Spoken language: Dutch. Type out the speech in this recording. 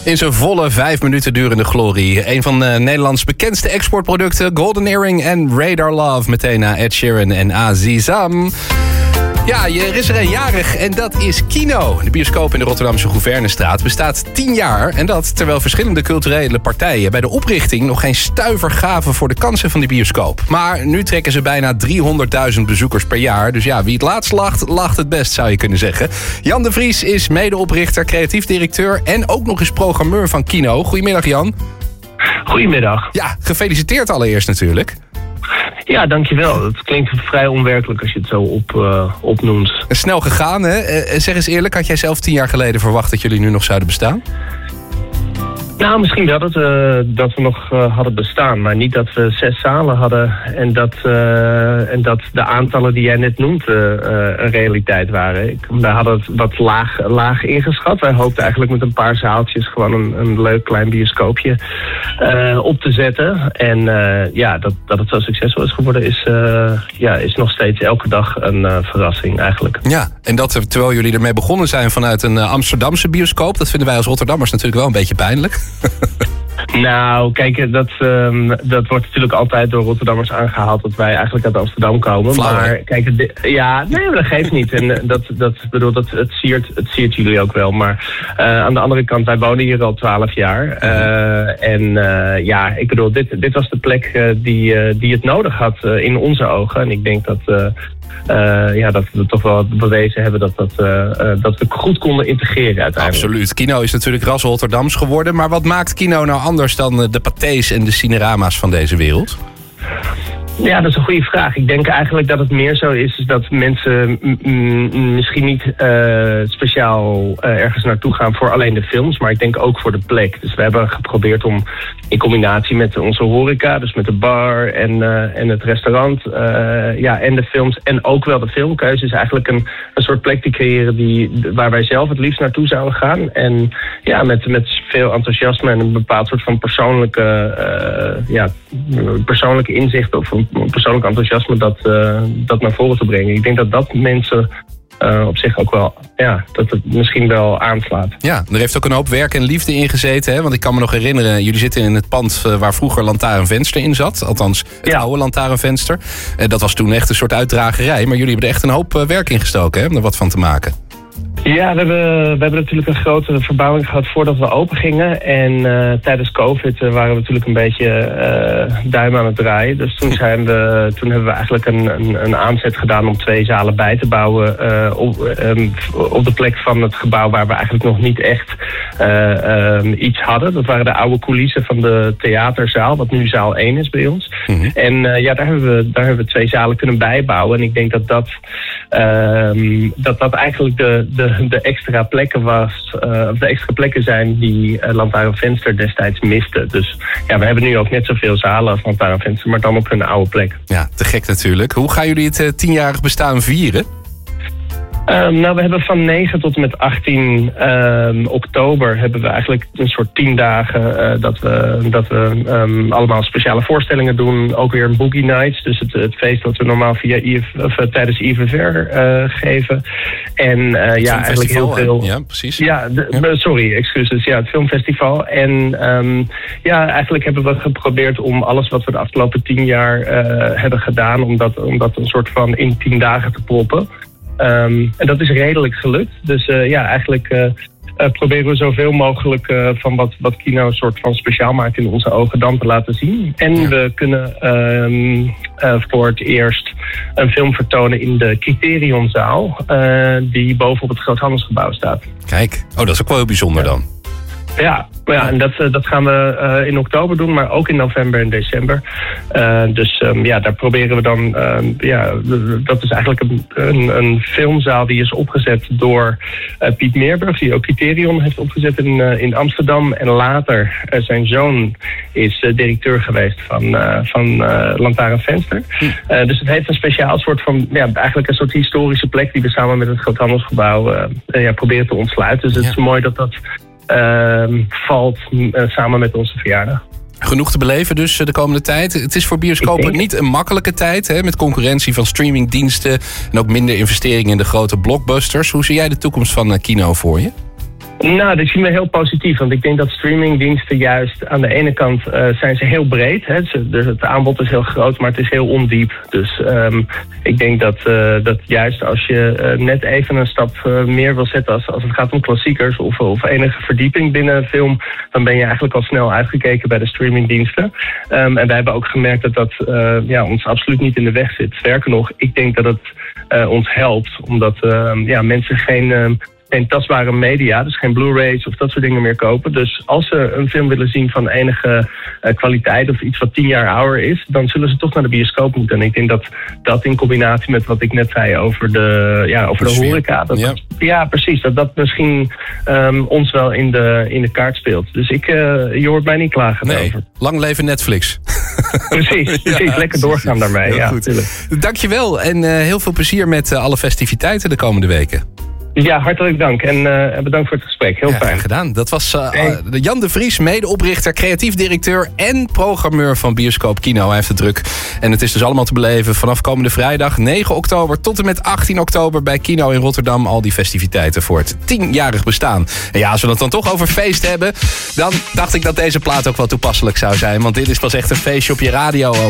In zijn volle 5 minuten durende glorie. Een van Nederlands bekendste exportproducten, Golden Earring en Radar Love. Meteen na Ed Sheeran en Azizam. Ja, er is er een jarig en dat is Kino. De bioscoop in de Rotterdamse Gouvernestraat bestaat 10 jaar. En dat terwijl verschillende culturele partijen bij de oprichting nog geen stuiver gaven voor de kansen van die bioscoop. Maar nu trekken ze bijna 300.000 bezoekers per jaar. Dus ja, wie het laatst lacht, lacht het best, zou je kunnen zeggen. Jan de Vries is medeoprichter, creatief directeur en ook nog eens programmeur van Kino. Goedemiddag, Jan. Goedemiddag. Ja, gefeliciteerd allereerst natuurlijk. Ja, dankjewel. Het klinkt vrij onwerkelijk als je het zo opnoemt. Snel gegaan, hè? Zeg eens eerlijk, had jij zelf 10 jaar geleden verwacht dat jullie nu nog zouden bestaan? Nou, misschien wel dat we nog hadden bestaan, maar niet dat we 6 zalen hadden en dat de aantallen die jij net noemt een realiteit waren. Wij hadden het wat laag ingeschat. Wij hoopten eigenlijk met een paar zaaltjes gewoon een leuk klein bioscoopje op te zetten. En dat het zo succesvol is geworden is nog steeds elke dag een verrassing eigenlijk. Ja, en dat terwijl jullie ermee begonnen zijn vanuit een Amsterdamse bioscoop. Dat vinden wij als Rotterdammers natuurlijk wel een beetje pijnlijk. Nou, kijk, dat wordt natuurlijk altijd door Rotterdammers aangehaald dat wij eigenlijk uit Amsterdam komen. Flauw, maar kijk, maar dat geeft niet. En het siert jullie ook wel. Maar aan de andere kant, wij wonen hier al 12 jaar. Ik bedoel, dit was de plek die het nodig had in onze ogen. En ik denk dat we toch wel bewezen hebben dat we goed konden integreren uiteindelijk. Absoluut. Kino is natuurlijk ras Rotterdams geworden. Maar wat maakt Kino nou anders dan de Pathés en de Cinerama's van deze wereld? Ja, dat is een goede vraag. Ik denk eigenlijk dat het meer zo is dat mensen misschien niet speciaal ergens naartoe gaan voor alleen de films, maar ik denk ook voor de plek. Dus we hebben geprobeerd om in combinatie met onze horeca, dus met de bar en het restaurant, en de films en ook wel de filmkeuzes, eigenlijk een soort plek te creëren waar wij zelf het liefst naartoe zouden gaan. En ja, met veel enthousiasme en een bepaald soort van persoonlijke inzicht of een persoonlijk enthousiasme dat naar voren te brengen. Ik denk dat mensen op zich ook wel, dat het misschien wel aanslaat. Ja, er heeft ook een hoop werk en liefde in gezeten, hè? Want ik kan me nog herinneren, jullie zitten in het pand waar vroeger Lantaarnvenster in zat. Althans, het oude Lantaarnvenster. Dat was toen echt een soort uitdragerij, maar jullie hebben er echt een hoop werk in gestoken, hè? Om er wat van te maken. Ja, we hebben natuurlijk een grote verbouwing gehad voordat we open gingen. En tijdens COVID waren we natuurlijk een beetje duim aan het draaien. Dus toen hebben we eigenlijk een aanzet gedaan om 2 zalen bij te bouwen op de plek van het gebouw waar we eigenlijk nog niet echt iets hadden. Dat waren de oude coulissen van de theaterzaal, wat nu zaal 1 is bij ons. Mm-hmm. En daar hebben we 2 zalen kunnen bijbouwen. En ik denk dat eigenlijk de extra plekken de extra plekken zijn die Lantaarnvenster destijds miste. Dus ja, we hebben nu ook net zoveel zalen als Lantaarnvenster, maar dan op hun oude plek. Ja, te gek natuurlijk. Hoe gaan jullie het 10-jarig bestaan vieren? We hebben van 9 tot en met 18 oktober hebben we eigenlijk een soort 10 dagen dat we allemaal speciale voorstellingen doen. Ook weer een Boogie Nights, dus het feest dat we normaal tijdens IVVR geven. En eigenlijk heel veel. Ja, precies. Sorry, excuses. Ja, het filmfestival. En eigenlijk hebben we geprobeerd om alles wat we de afgelopen 10 jaar hebben gedaan, om dat een soort van in 10 dagen te proppen. En dat is redelijk gelukt. Dus eigenlijk proberen we zoveel mogelijk van wat Kino een soort van speciaal maakt in onze ogen dan te laten zien. En we kunnen voor het eerst een film vertonen in de Criterionzaal, die bovenop het Groothandelsgebouw staat. Kijk, dat is ook wel heel bijzonder dan. Ja, en dat gaan we in oktober doen, maar ook in november en december. Daar proberen we dan. Dat is eigenlijk een filmzaal die is opgezet door Piet Meerburg, die ook Criterion heeft opgezet in Amsterdam. En later zijn zoon is directeur geweest van Lantaarnvenster. Dus het heeft een speciaal soort van, eigenlijk een soort historische plek die we samen met het Groothandelsgebouw proberen te ontsluiten. Dus het is mooi dat valt samen met onze verjaardag. Genoeg te beleven dus de komende tijd. Het is voor bioscopen niet een makkelijke tijd, hè, met concurrentie van streamingdiensten en ook minder investeringen in de grote blockbusters. Hoe zie jij de toekomst van Kino voor je? Nou, dat zien we heel positief. Want ik denk dat streamingdiensten juist aan de ene kant zijn ze heel breed. Hè. Het aanbod is heel groot, maar het is heel ondiep. Dus ik denk dat juist als je net even een stap meer wil zetten als het gaat om klassiekers of enige verdieping binnen een film, dan ben je eigenlijk al snel uitgekeken bij de streamingdiensten. En wij hebben ook gemerkt dat dat ons absoluut niet in de weg zit. Sterker nog, ik denk dat het ons helpt, omdat mensen geen tastbare media, dus geen Blu-rays of dat soort dingen meer kopen. Dus als ze een film willen zien van enige kwaliteit of iets wat 10 jaar ouder is, dan zullen ze toch naar de bioscoop moeten. En ik denk dat dat in combinatie met wat ik net zei over de horeca, ja, precies, dat misschien ons wel in de kaart speelt. Dus je hoort mij niet klagen over. Lang leven Netflix. Precies. Lekker doorgaan daarmee. Ja, goed. Dankjewel en heel veel plezier met alle festiviteiten de komende weken. Ja, hartelijk dank en bedankt voor het gesprek. Heel fijn. Gedaan. Dat was Jan de Vries, medeoprichter, creatief directeur en programmeur van Bioscoop Kino. Hij heeft het druk. En het is dus allemaal te beleven vanaf komende vrijdag 9 oktober tot en met 18 oktober bij Kino in Rotterdam. Al die festiviteiten voor het 10-jarig bestaan. En ja, als we het dan toch over feest hebben, dan dacht ik dat deze plaat ook wel toepasselijk zou zijn. Want dit is pas echt een feestje op je radio.